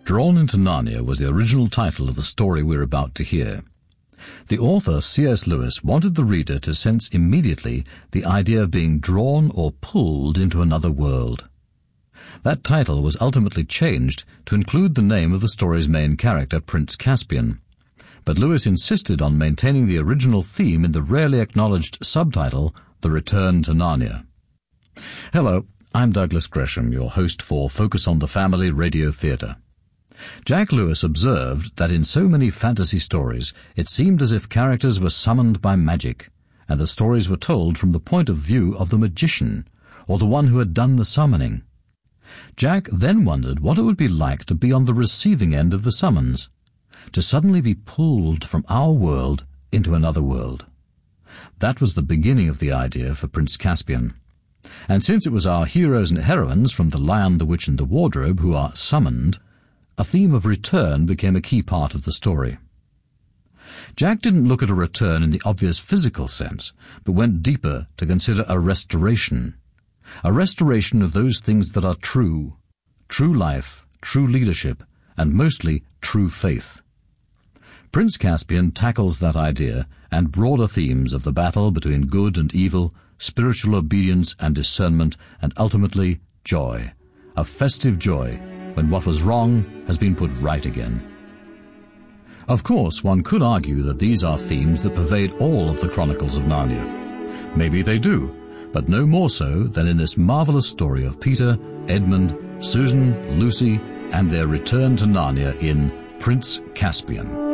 Drawn into Narnia was the original title of the story we're about to hear. The author, C.S. Lewis, wanted the reader to sense immediately the idea of being drawn or pulled into another world. That title was ultimately changed to include the name of the story's main character, Prince Caspian. But Lewis insisted on maintaining the original theme in the rarely acknowledged subtitle, The Return to Narnia. Hello, I'm Douglas Gresham, your host for Focus on the Family Radio Theatre. Jack Lewis observed that in so many fantasy stories it seemed as if characters were summoned by magic, and the stories were told from the point of view of the magician, or the one who had done the summoning. Jack then wondered what it would be like to be on the receiving end of the summons, to suddenly be pulled from our world into another world. That was the beginning of the idea for Prince Caspian. And since it was our heroes and heroines from The Lion, the Witch and the Wardrobe who are summoned, a theme of return became a key part of the story. Jack didn't look at a return in the obvious physical sense, but went deeper to consider a restoration of those things that are true life, true leadership, and mostly true faith. Prince Caspian tackles that idea and broader themes of the battle between good and evil, spiritual obedience and discernment, and ultimately joy, a festive joy when what was wrong has been put right again. Of course, one could argue that these are themes that pervade all of the Chronicles of Narnia. Maybe they do, but no more so than in this marvelous story of Peter, Edmund, Susan, Lucy, and their return to Narnia in Prince Caspian.